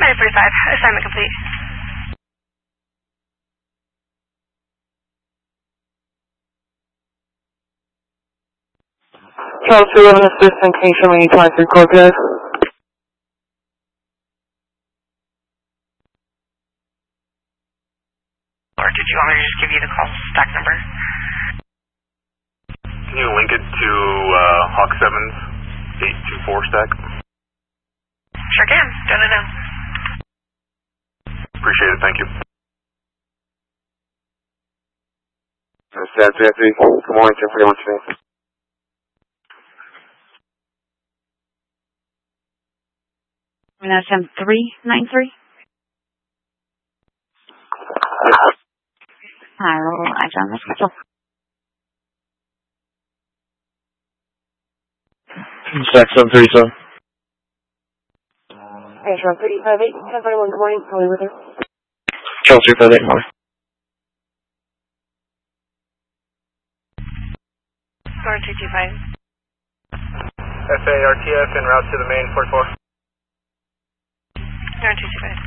935, assignment complete. Charles 211 assistant, can you show me 23 Cortez? Or did you want me to just give you the call stack number? Can you link it to Hawk 7's 824 stack? Sure can. Done it now. Appreciate it, thank you. Staff Jeffy, good morning, Jeffrey, what's your name? SM 393. Hi, roll eyes on the schedule. Stack 737. Hey, Charles 358, 1031, good morning, how are you with her? Charles 358, morning. Or 225. FA RTF en route to the main 44. Or 225.